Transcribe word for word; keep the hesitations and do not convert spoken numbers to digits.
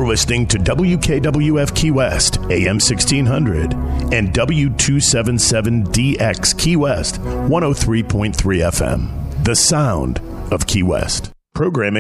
You're listening to W K W F Key West, A M sixteen hundred, and W two seventy-seven D X Key West, one oh three point three F M. The sound of Key West. Programming